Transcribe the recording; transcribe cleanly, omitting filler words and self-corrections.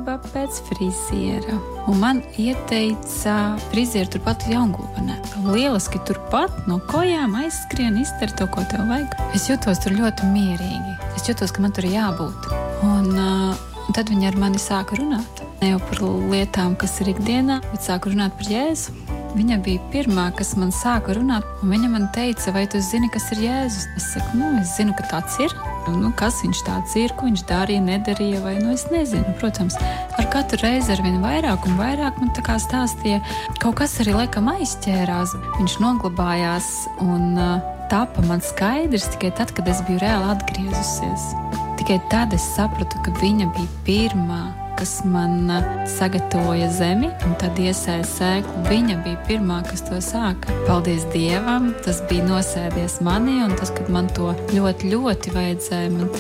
griba pēc friziera. Un man ieteica frizieru turpat Jaungulbenē. Lieliski turpat no kojām aizskrien, izter to, ko tev vajag. Es jutos tur ļoti mierīgi. Es jutos, ka man tur jābūt. Un tad viņa ar mani sāka runāt. Ne jau par lietām, kas ir ikdienā, bet sāka runāt par Jēzu. Viņa bija pirmā, kas man sāka runāt, un viņa man teica, vai tu zini, kas ir Jēzus? Es saku, es zinu, ka tāds ir. Kas viņš tāds ir, ko viņš darīja, nedarīja, vai es nezinu. Protams, ar katru reizi ar vien vairāk un vairāk man tā kā stāstīja, kaut kas arī laikam aizķērās. Viņš noglabājās un tapa man skaidrs tikai tad, kad es biju reāli atgriezusies. Tikai tad es sapratu, ka viņa bija pirmā, kas man sagatavoja zemi un tad iesēja sēklu. Viņa bija pirmā, kas to sāka. Paldies Dievam, tas bija nosēdies manī, un tas, kad man to ļoti, ļoti vajadzēja, man